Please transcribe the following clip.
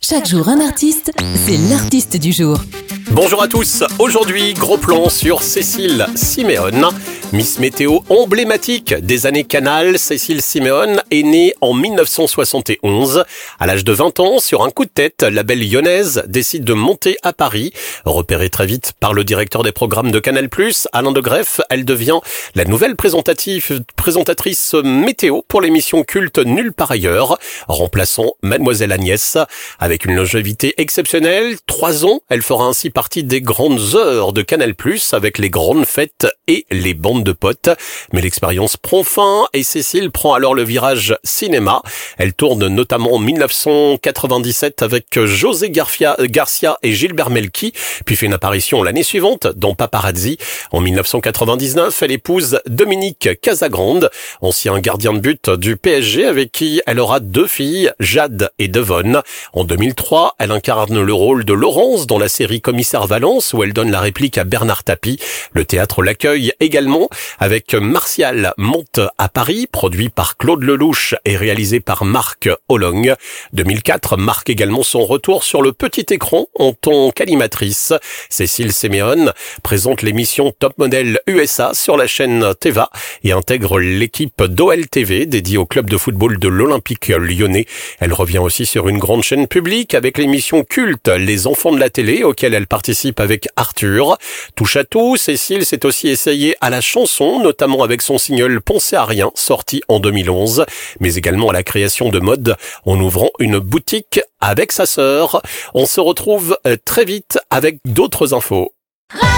Chaque jour un artiste, c'est l'artiste du jour. Bonjour à tous, aujourd'hui gros plan sur Cécile Siméon. Miss Météo emblématique des années Canal, Cécile Siméon est née en 1971. À l'âge de 20 ans, sur un coup de tête, la belle lyonnaise décide de monter à Paris. Repérée très vite par le directeur des programmes de Canal+, Alain de Greff, elle devient la nouvelle présentatrice météo pour l'émission culte Nulle part ailleurs, remplaçant Mademoiselle Agnès. Avec une longévité exceptionnelle, 3 ans, elle fera ainsi partie des grandes heures de Canal+, avec les grandes fêtes et les bandes de potes. Mais l'expérience prend fin et Cécile prend alors le virage cinéma. Elle tourne notamment en 1997 avec José Garcia et Gilbert Melki, puis fait une apparition l'année suivante dans Paparazzi. En 1999, elle épouse Dominique Casagrande, ancien gardien de but du PSG avec qui elle aura 2 filles, Jade et Devon. En 2003, elle incarne le rôle de Laurence dans la série Commissaire Valence où elle donne la réplique à Bernard Tapie. Le théâtre l'accueille également avec Martial monte à Paris, produit par Claude Lelouch et réalisé par Marc Hollong. 2004 marque également son retour sur le petit écran en tant qu'animatrice. Cécile Siméon présente l'émission Top Model USA sur la chaîne Teva et intègre l'équipe d'OL-TV dédiée au club de football de l'Olympique lyonnais. Elle revient aussi sur une grande chaîne publique avec l'émission culte Les Enfants de la télé auquel elle participe avec Arthur. Touche à tout, Cécile s'est aussi essayée à la chanson, notamment avec son single Pensez à rien, sorti en 2011, mais également à la création de mode en ouvrant une boutique avec sa sœur. On se retrouve très vite avec d'autres infos.